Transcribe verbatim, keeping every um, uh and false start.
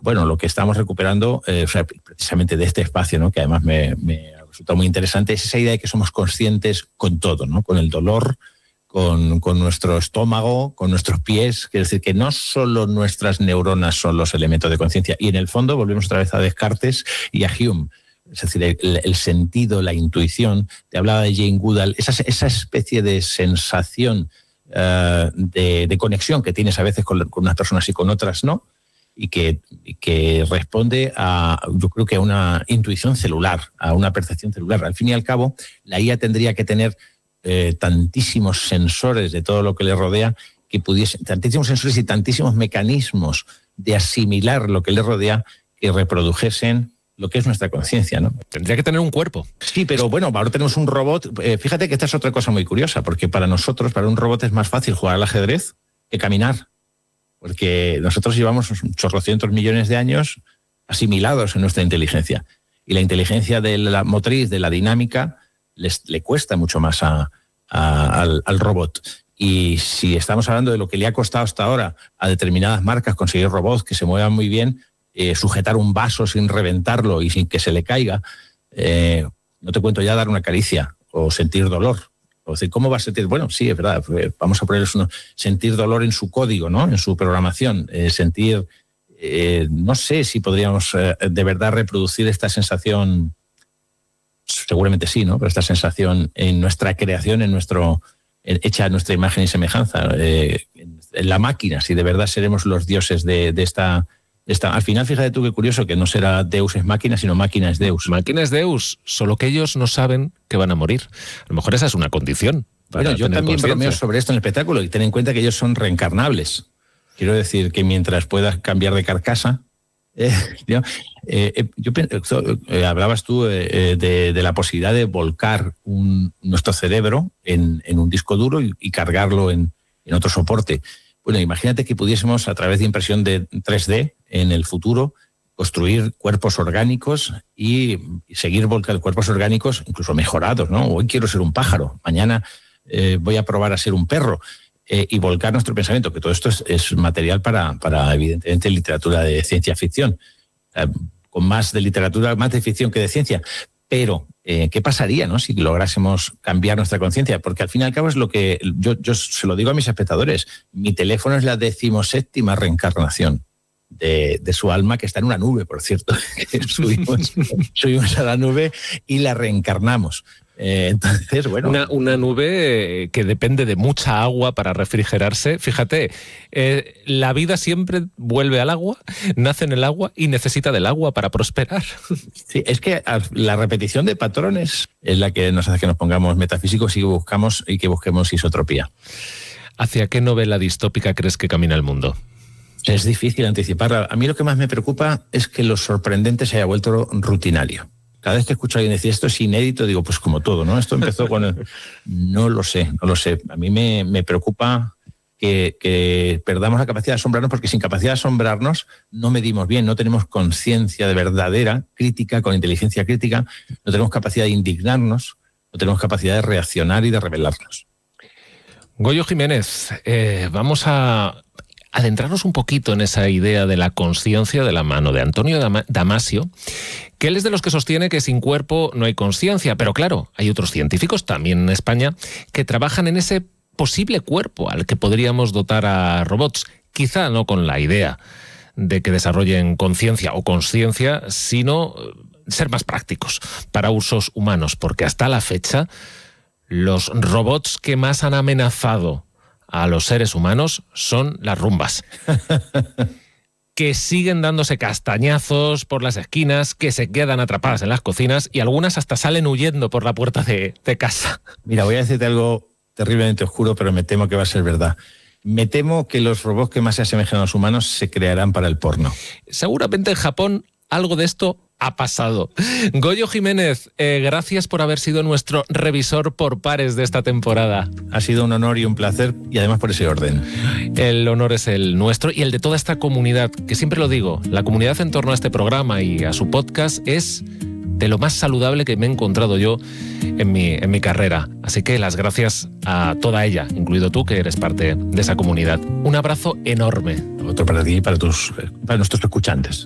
bueno, lo que estamos recuperando, eh, o sea, precisamente de este espacio, ¿no? Que además me, me ha resultado muy interesante, es esa idea de que somos conscientes con todo, ¿no? Con el dolor, con, con nuestro estómago, con nuestros pies. Quiere decir que no solo nuestras neuronas son los elementos de conciencia. Y en el fondo volvemos otra vez a Descartes y a Hume. Es decir, el, el sentido, la intuición. Te hablaba de Jane Goodall, esa, esa especie de sensación uh, de, de conexión que tienes a veces con, con unas personas y con otras no, y que, y que responde a, yo creo que a una intuición celular, a una percepción celular. Al fin y al cabo, la I A tendría que tener eh, tantísimos sensores de todo lo que le rodea, que pudiesen, tantísimos sensores y tantísimos mecanismos de asimilar lo que le rodea, que reprodujesen lo que es nuestra conciencia, ¿no? Tendría que tener un cuerpo. Sí, pero bueno, ahora tenemos un robot. Eh, fíjate que esta es otra cosa muy curiosa, porque para nosotros, para un robot es más fácil jugar al ajedrez que caminar, porque nosotros llevamos chorrocientos millones de años asimilados en nuestra inteligencia, y la inteligencia de la motriz, de la dinámica, les, le cuesta mucho más a, a, al, al robot. Y si estamos hablando de lo que le ha costado hasta ahora a determinadas marcas conseguir robots que se muevan muy bien, Eh, sujetar un vaso sin reventarlo y sin que se le caiga, eh, no te cuento ya dar una caricia o sentir dolor. O decir, ¿cómo va a sentir? Bueno, sí, es verdad, vamos a ponerles uno, sentir dolor en su código, ¿no? En su programación, eh, sentir, eh, no sé si podríamos eh, de verdad reproducir esta sensación, seguramente sí, ¿no? Pero esta sensación en nuestra creación, en nuestro, en, hecha a nuestra imagen y semejanza, eh, en, en la máquina, si de verdad seremos los dioses de, de esta... Está, al final, fíjate tú qué curioso, que no será Deus es máquina, sino máquina es Deus. Máquina es Deus, solo que ellos no saben que van a morir. A lo mejor esa es una condición. Bueno, yo también bromeo sobre esto en el espectáculo, y ten en cuenta que ellos son reencarnables. Quiero decir que mientras puedas cambiar de carcasa, eh, yo, eh, yo, eh, hablabas tú eh, de, de la posibilidad de volcar un, nuestro cerebro en, en un disco duro y, y cargarlo en, en otro soporte. Bueno, imagínate que pudiésemos, a través de impresión de tres D, en el futuro, construir cuerpos orgánicos y seguir volcando cuerpos orgánicos, incluso mejorados, ¿no? Hoy quiero ser un pájaro, mañana eh, voy a probar a ser un perro, eh, y volcar nuestro pensamiento, que todo esto es, es material para, para, evidentemente, literatura de ciencia ficción, eh, con más de literatura, más de ficción que de ciencia. Pero, eh, ¿qué pasaría, ¿no? Si lográsemos cambiar nuestra conciencia? Porque al fin y al cabo es lo que yo, yo se lo digo a mis espectadores. Mi teléfono es la decimoséptima reencarnación de, de su alma, que está en una nube, por cierto. subimos, subimos a la nube y la reencarnamos. Eh, entonces, bueno. Una, una nube que depende de mucha agua para refrigerarse. Fíjate, eh, la vida siempre vuelve al agua, nace en el agua y necesita del agua para prosperar. Sí, es que la repetición de patrones es la que nos hace que nos pongamos metafísicos y que buscamos y que busquemos isotropía. ¿Hacia qué novela distópica crees que camina el mundo? Es difícil anticiparla. A mí lo que más me preocupa es que lo sorprendente se haya vuelto rutinario. Cada vez que escucho a alguien decir esto es inédito, digo, pues como todo, ¿no? Esto empezó con el... No lo sé, no lo sé. A mí me, me preocupa que, que perdamos la capacidad de asombrarnos, porque sin capacidad de asombrarnos no medimos bien, no tenemos conciencia de verdadera, crítica, con inteligencia crítica, no tenemos capacidad de indignarnos, no tenemos capacidad de reaccionar y de rebelarnos. Goyo Jiménez, eh, vamos a adentrarnos un poquito en esa idea de la conciencia de la mano de Antonio Damasio, que él es de los que sostiene que sin cuerpo no hay conciencia, pero claro, hay otros científicos también en España que trabajan en ese posible cuerpo al que podríamos dotar a robots, quizá no con la idea de que desarrollen conciencia o consciencia, sino ser más prácticos para usos humanos, porque hasta la fecha los robots que más han amenazado a los seres humanos son las rumbas, que siguen dándose castañazos por las esquinas, que se quedan atrapadas en las cocinas y algunas hasta salen huyendo por la puerta de, de casa. Mira, voy a decirte algo terriblemente oscuro, pero me temo que va a ser verdad. Me temo que los robots que más se asemejan a los humanos se crearán para el porno. Seguramente en Japón algo de esto ha pasado. Goyo Jiménez, eh, gracias por haber sido nuestro revisor por pares de esta temporada. Ha sido un honor y un placer, y además por ese orden. El honor es el nuestro y el de toda esta comunidad, que siempre lo digo, la comunidad en torno a este programa y a su podcast es de lo más saludable que me he encontrado yo en mi, en mi carrera. Así que las gracias a toda ella, incluido tú, que eres parte de esa comunidad. Un abrazo enorme. Otro para ti y para, tus, para nuestros escuchantes.